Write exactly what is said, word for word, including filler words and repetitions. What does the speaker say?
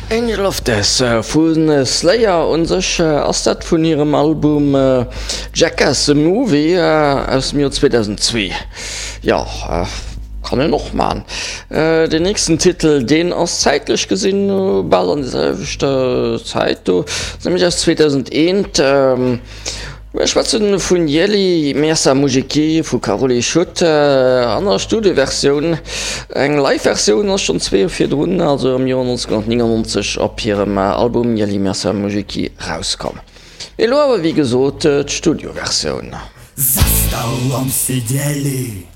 Angel of Death äh, vun äh, Slayer und sech äh, ass dat vun ihrem Album äh, Jackass the Movie äh, aus dem Jahr zweitausendzwei. Ja, äh, kann ich noch machen. Äh, den nächsten Titel, den ass zeitlich gesinn äh, bald an dieselbe Zeit, du, nämlich aus zweitausendeins. Ähm, Schwatzen vun Jelly Mersa Mujiki vu Carole Schutt äh, an der Studioversion eng Live-Version ass schon zwei vier Runden, also im Jahr neunzehnhundertneunundneunzig op ihrem äh, Album Jelly Mersa Mujiki rauskom. Elo awer wie gesot äh, d'Studioversion. Zastał on siedzieli